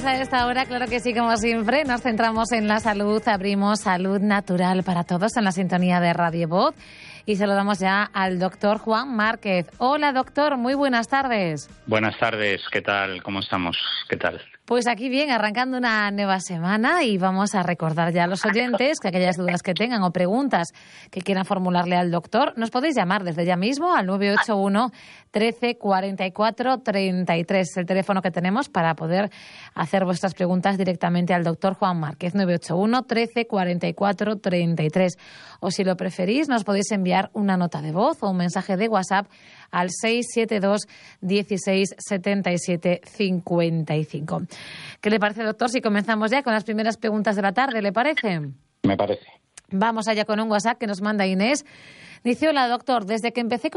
a esta hora, claro que sí, como siempre, nos centramos en la salud, abrimos Salud Natural para Todos en la sintonía de Radio Voz y saludamos ya al doctor Juan Márquez. Hola doctor, muy buenas tardes. Buenas tardes, ¿qué tal? ¿Cómo estamos? ¿Qué tal? Pues aquí bien, arrancando una nueva semana y vamos a recordar ya a los oyentes que aquellas dudas que tengan o preguntas que quieran formularle al doctor, nos podéis llamar desde ya mismo al 981 13 44 33, el teléfono que tenemos para poder hacer vuestras preguntas directamente al doctor Juan Márquez, 981 13 44 33. O si lo preferís, nos podéis enviar una nota de voz o un mensaje de WhatsApp al 672 16 77 55. ¿Qué le parece, doctor, si comenzamos ya con las primeras preguntas de la tarde? ¿Le parece? Me parece. Vamos allá con un WhatsApp que nos manda Inés. Dice: hola, doctor, desde que empecé con